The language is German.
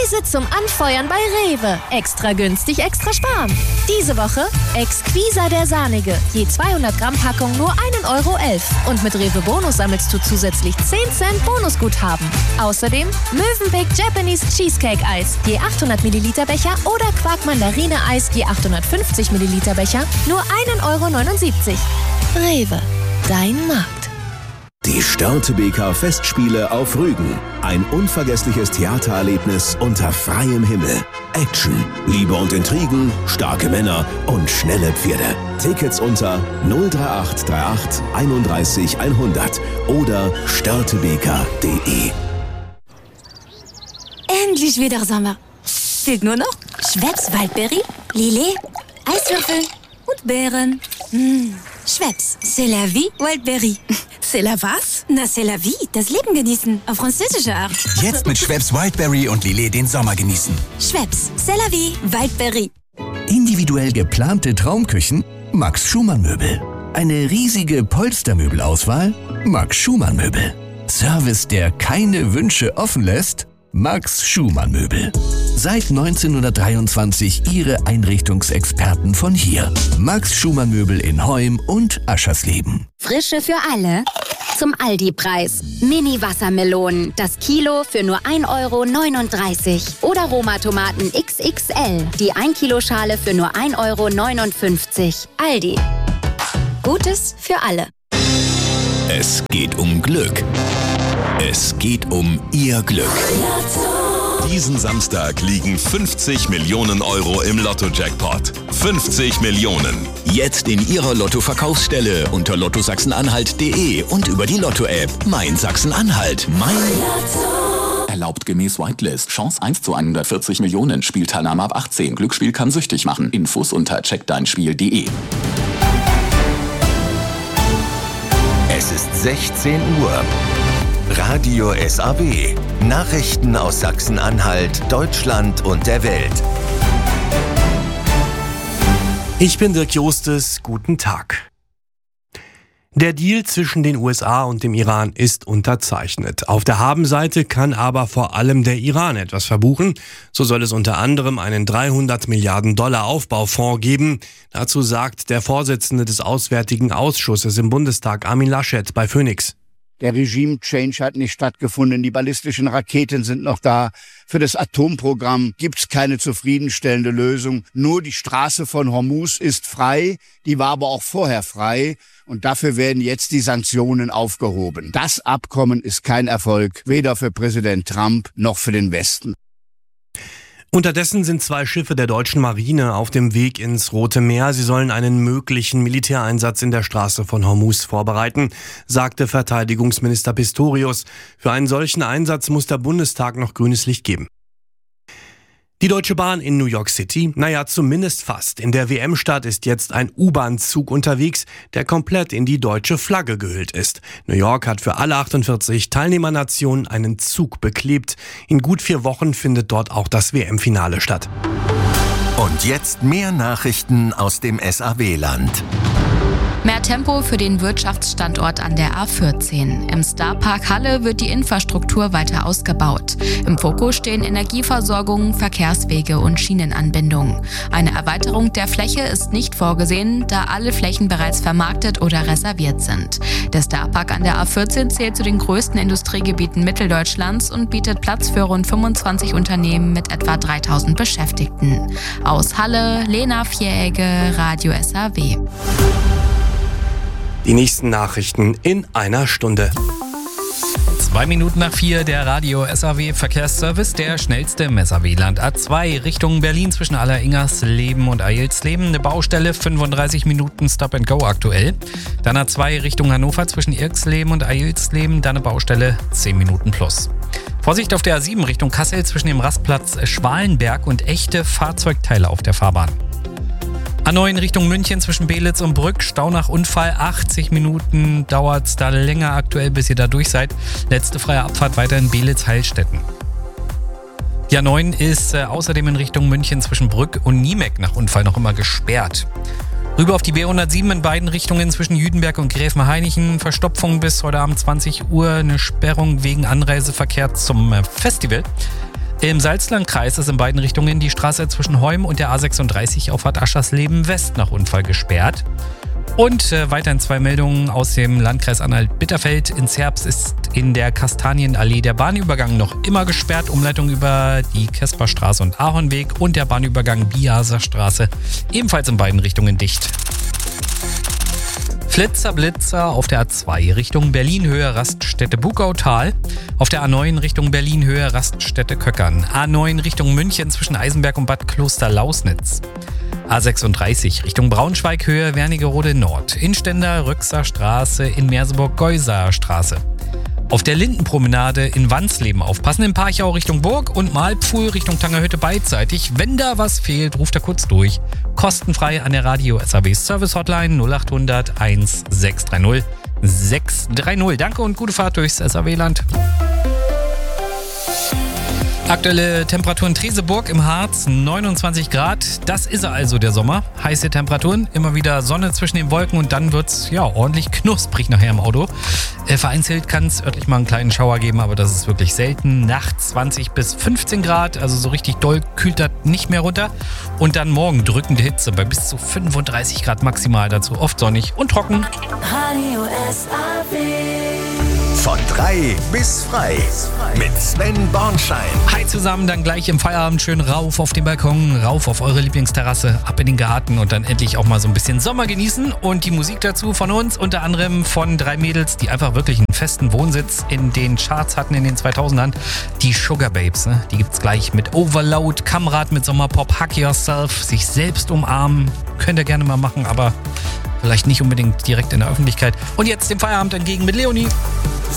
Preise zum Anfeuern bei Rewe. Extra günstig, extra sparen. Diese Woche Exquisa der Sahnige. Je 200 Gramm Packung nur 1,11 € Und mit Rewe Bonus sammelst du zusätzlich 10 Cent Bonusguthaben. Außerdem Mövenpick Japanese Cheesecake Eis. Je 800 Milliliter Becher oder Quark Mandarine Eis. Je 850 Milliliter Becher nur 1,79 €. Rewe. Dein Markt. Die Störtebeker Festspiele auf Rügen. Ein unvergessliches Theatererlebnis unter freiem Himmel. Action, Liebe und Intrigen, starke Männer und schnelle Pferde. Tickets unter 03838 31 100 oder störtebeker.de. Endlich wieder Sommer. Fehlt nur noch Schweppes Waldberry, Lillet, Eiswürfel und Beeren. Schweppes, c'est la vie, Waldberry. C'est la was? Na, c'est la vie, das Leben genießen, auf französische Art. Jetzt mit Schweppes Wildberry und Lillet den Sommer genießen. Schweppes, c'est la vie, Waldberry. Individuell geplante Traumküchen? Max Schumann Möbel. Eine riesige Polstermöbelauswahl? Max Schumann Möbel. Service, der keine Wünsche offen lässt? Max Schumann Möbel. Seit 1923 Ihre Einrichtungsexperten von hier. Max Schumann Möbel in Heum und Aschersleben. Frische für alle. Zum Aldi-Preis. Mini-Wassermelonen. Das Kilo für nur 1,39 € Oder Roma-Tomaten XXL. Die 1-Kilo-Schale für nur 1,59 €. Aldi. Gutes für alle. Es geht um Glück. Es geht um Ihr Glück. Diesen Samstag liegen 50 Millionen € im Lotto-Jackpot. 50 Millionen. Jetzt in Ihrer Lotto-Verkaufsstelle unter lottosachsen-anhalt.de und über die Lotto-App Mein Sachsen-Anhalt. Mein Lotto. Erlaubt gemäß Whitelist. Chance 1 zu 140 Millionen. Spielteilnahme ab 18. Glücksspiel kann süchtig machen. Infos unter checkdeinspiel.de. Es ist 16 Uhr. Radio SAW. Nachrichten aus Sachsen-Anhalt, Deutschland und der Welt. Ich bin Dirk Jostes. Guten Tag. Der Deal zwischen den USA und dem Iran ist unterzeichnet. Auf der Habenseite kann aber vor allem der Iran etwas verbuchen. So soll es unter anderem einen 300 Milliarden $ Aufbaufonds geben. Dazu sagt der Vorsitzende des Auswärtigen Ausschusses im Bundestag, Armin Laschet, bei Phoenix. Der Regime-Change hat nicht stattgefunden, die ballistischen Raketen sind noch da. Für das Atomprogramm gibt's keine zufriedenstellende Lösung. Nur die Straße von Hormuz ist frei, die war aber auch vorher frei. Und dafür werden jetzt die Sanktionen aufgehoben. Das Abkommen ist kein Erfolg, weder für Präsident Trump noch für den Westen. Unterdessen sind 2 Schiffe der deutschen Marine auf dem Weg ins Rote Meer. Sie sollen einen möglichen Militäreinsatz in der Straße von Hormuz vorbereiten, sagte Verteidigungsminister Pistorius. Für einen solchen Einsatz muss der Bundestag noch grünes Licht geben. Die Deutsche Bahn in New York City? Naja, zumindest fast. In der WM-Stadt ist jetzt ein U-Bahn-Zug unterwegs, der komplett in die deutsche Flagge gehüllt ist. New York hat für alle 48 Teilnehmernationen einen Zug beklebt. In gut 4 Wochen findet dort auch das WM-Finale statt. Und jetzt mehr Nachrichten aus dem SAW-Land. Mehr Tempo für den Wirtschaftsstandort an der A14. Im Starpark Halle wird die Infrastruktur weiter ausgebaut. Im Fokus stehen Energieversorgung, Verkehrswege und Schienenanbindungen. Eine Erweiterung der Fläche ist nicht vorgesehen, da alle Flächen bereits vermarktet oder reserviert sind. Der Starpark an der A14 zählt zu den größten Industriegebieten Mitteldeutschlands und bietet Platz für rund 25 Unternehmen mit etwa 3000 Beschäftigten. Aus Halle, Lena Vieregge, Radio SAW. Die nächsten Nachrichten in einer Stunde. 2 Minuten nach 4 der Radio SAW Verkehrsservice, der schnellste im SAW-Land. A2 Richtung Berlin zwischen Alleringersleben und Eilsleben. Eine Baustelle, 35 Minuten Stop and Go aktuell. Dann A2 Richtung Hannover zwischen Irksleben und Eilsleben. Dann eine Baustelle, 10 Minuten plus. Vorsicht auf der A7 Richtung Kassel zwischen dem Rastplatz Schwalenberg und echte Fahrzeugteile auf der Fahrbahn. A9 Richtung München zwischen Belitz und Brück, Stau nach Unfall, 80 Minuten dauert es da länger aktuell, bis ihr da durch seid. Letzte freie Abfahrt weiter in Belitz-Heilstätten. Die A9 ist außerdem in Richtung München zwischen Brück und Niemeck nach Unfall noch immer gesperrt. Rüber auf die B107 in beiden Richtungen zwischen Jüdenberg und Gräfenhainichen. Verstopfung bis heute Abend 20 Uhr, eine Sperrung wegen Anreiseverkehr zum Festival. Im Salzlandkreis ist in beiden Richtungen die Straße zwischen Heum und der A36 auf Bad Aschersleben West nach Unfall gesperrt. Und weiterhin 2 Meldungen aus dem Landkreis Anhalt-Bitterfeld. In Zerbst ist in der Kastanienallee der Bahnübergang noch immer gesperrt. Umleitung über die Kesperstraße und Ahornweg und der Bahnübergang Biaser Straße ebenfalls in beiden Richtungen dicht. Flitzer-Blitzer auf der A2 Richtung Berlin-Höhe Raststätte Bugautal, auf der A9 Richtung Berlin-Höhe Raststätte Köckern, A9 Richtung München zwischen Eisenberg und Bad Kloster-Lausnitz, A36 Richtung Braunschweig-Höhe Wernigerode Nord, Instender Rüxer Straße in Merseburg-Geuser Straße. Auf der Lindenpromenade in Wansleben aufpassen, in Parchau Richtung Burg und Malpfuhl Richtung Tangerhütte beidseitig. Wenn da was fehlt, ruft er kurz durch. Kostenfrei an der Radio SAW Service Hotline 0800 1630 630. Danke und gute Fahrt durchs SAW-Land. Aktuelle Temperatur in Treseburg im Harz 29 Grad. Das ist also der Sommer. Heiße Temperaturen, immer wieder Sonne zwischen den Wolken und dann wird's ordentlich knusprig nachher im Auto. Vereinzelt kann es örtlich mal einen kleinen Schauer geben, aber das ist wirklich selten. Nachts 20 bis 15 Grad, also so richtig doll kühlt das nicht mehr runter. Und dann morgen drückende Hitze bei bis zu 35 Grad maximal, dazu oft sonnig und trocken. Radio SAW. Von 3 bis frei mit Sven Bornschein. Hi zusammen, dann gleich im Feierabend schön rauf auf den Balkon, rauf auf eure Lieblingsterrasse, ab in den Garten und dann endlich auch mal so ein bisschen Sommer genießen. Und die Musik dazu von uns, unter anderem von 3 Mädels, die einfach wirklich einen festen Wohnsitz in den Charts hatten in den 2000ern. Die Sugar Babes, ne? Die gibt's gleich mit Overload, Kamrad mit Sommerpop, Hug Yourself, sich selbst umarmen. Könnt ihr gerne mal machen, aber vielleicht nicht unbedingt direkt in der Öffentlichkeit. Und jetzt den Feierabend entgegen mit Leonie.